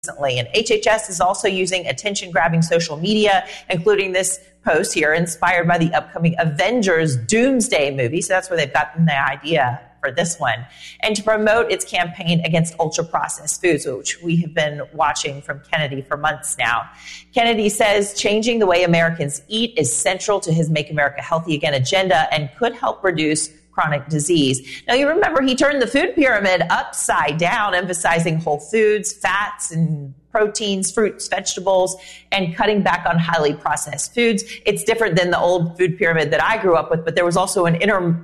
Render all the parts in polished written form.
recently. And HHS is also using attention-grabbing social media, including this post here, inspired by the upcoming Avengers Doomsday movie. So that's where they've gotten the idea for this one. And to promote its campaign against ultra-processed foods, which we have been watching from Kennedy for months now. Kennedy says changing the way Americans eat is central to his Make America Healthy Again agenda and could help reduce chronic disease. Now, you remember he turned the food pyramid upside down, emphasizing whole foods, fats, and proteins, fruits, vegetables, and cutting back on highly processed foods. It's different than the old food pyramid that I grew up with, but there was also an interim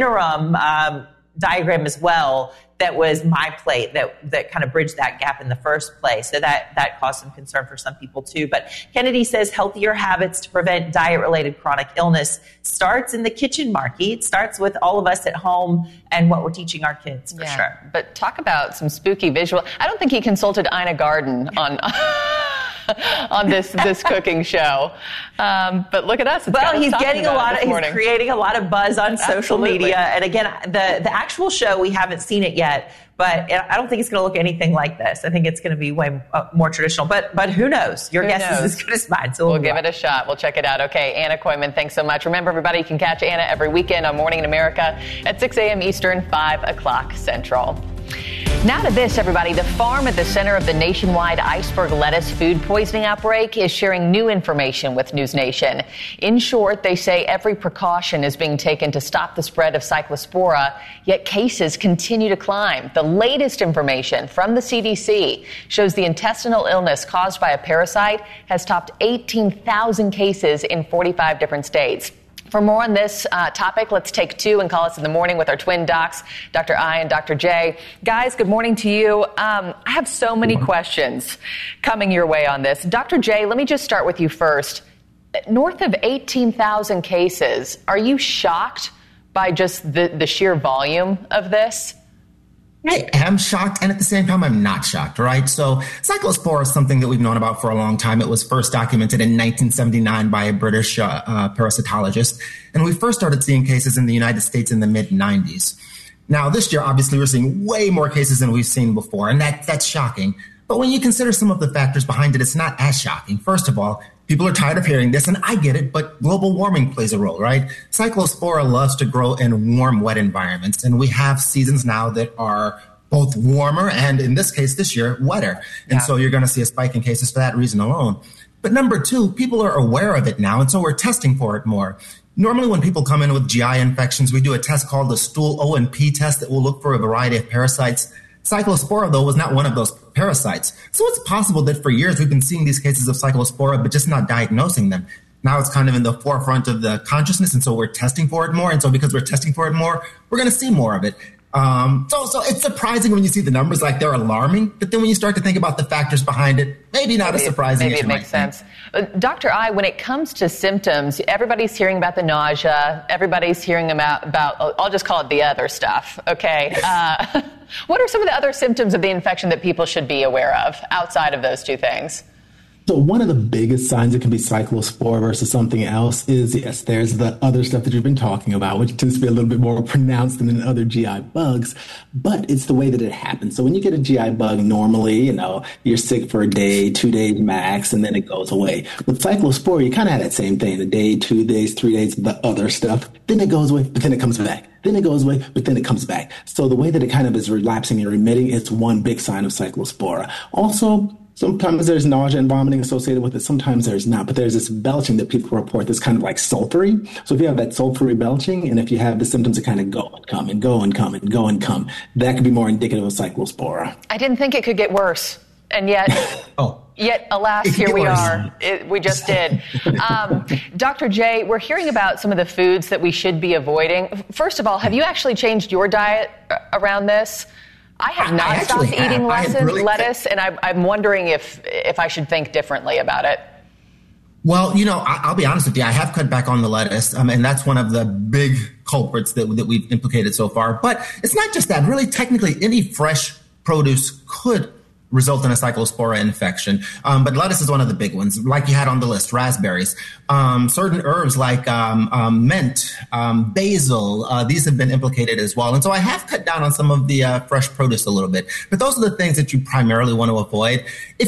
diagram as well that was my plate that kind of bridged that gap in the first place. So that caused some concern for some people too. But Kennedy says healthier habits to prevent diet-related chronic illness starts in the kitchen, Marky. It starts with all of us at home and what we're teaching our kids, for sure. But talk about some spooky visual. I don't think he consulted Ina Garten on on this cooking show. But look at us. Well, he's getting he's creating a lot of buzz on social media. And again, the actual show, we haven't seen it yet, but I don't think it's going to look anything like this. I think it's going to be way more traditional, but who knows? Your guess is as good as mine. So we'll give it a shot. We'll check it out. Okay. Anna Koyman, thanks so much. Remember, everybody, you can catch Anna every weekend on Morning in America at 6 a.m. Eastern, 5 o'clock Central. Now to this, everybody. The farm at the center of the nationwide iceberg lettuce food poisoning outbreak is sharing new information with News Nation. In short, they say every precaution is being taken to stop the spread of Cyclospora, yet cases continue to climb. The latest information from the CDC shows the intestinal illness caused by a parasite has topped 18,000 cases in 45 different states. For more on this topic, let's take two and call us in the morning with our twin docs, Dr. I and Dr. J. Guys, good morning to you. I have so many questions coming your way on this. Dr. J, let me just start with you first. North of 18,000 cases, are you shocked by just the sheer volume of this? I am shocked, and at the same time, I'm not shocked, right? So Cyclospora is something that we've known about for a long time. It was first documented in 1979 by a British parasitologist, and we first started seeing cases in the United States in the mid-90s. Now, this year, obviously, we're seeing way more cases than we've seen before, and that's shocking. But when you consider some of the factors behind it, it's not as shocking. First of all, people are tired of hearing this, and I get it, but global warming plays a role, right? Cyclospora loves to grow in warm, wet environments, and we have seasons now that are both warmer and, in this case, this year, wetter. And so you're going to see a spike in cases for that reason alone. But number two, people are aware of it now, and so we're testing for it more. Normally, when people come in with GI infections, we do a test called the stool O&P test that will look for a variety of parasites. Cyclospora, though, was not one of those parasites. So it's possible that for years we've been seeing these cases of Cyclospora, but just not diagnosing them. Now it's kind of in the forefront of the consciousness, and so we're testing for it more. And so because we're testing for it more, we're going to see more of it. So it's surprising when you see the numbers, like they're alarming. But then when you start to think about the factors behind it, maybe not as surprising as you might think. Maybe it makes sense. Dr. I, when it comes to symptoms, everybody's hearing about the nausea. Everybody's hearing about I'll just call it the other stuff, okay? What are some of the other symptoms of the infection that people should be aware of outside of those two things? So one of the biggest signs it can be Cyclospora versus something else is, yes, there's the other stuff that you've been talking about, which tends to be a little bit more pronounced than in other GI bugs, but it's the way that it happens. So when you get a GI bug, normally, you're sick for a day, 2 days max, and then it goes away. With Cyclospora, you kind of have that same thing, a day, 2 days, 3 days, the other stuff. Then it goes away, but then it comes back. Then it goes away, but then it comes back. So the way that it kind of is relapsing and remitting, it's one big sign of Cyclospora. Also, sometimes there's nausea and vomiting associated with it. Sometimes there's not. But there's this belching that people report that's kind of like sulfury. So if you have that sulfury belching, and if you have the symptoms that kind of go and come and go and come and go and come, that could be more indicative of Cyclospora. I didn't think it could get worse. And yet, yet alas, here we are. We just did. Dr. J, we're hearing about some of the foods that we should be avoiding. First of all, have you actually changed your diet around this? I have not stopped eating lettuce, and I'm wondering if I should think differently about it. Well, I'll be honest with you. I have cut back on the lettuce, and that's one of the big culprits that we've implicated so far. But it's not just that. Really, technically, any fresh produce could result in a cyclospora infection. But lettuce is one of the big ones, like you had on the list, raspberries. Certain herbs like mint, basil, these have been implicated as well. And so I have cut down on some of the fresh produce a little bit. But those are the things that you primarily want to avoid. If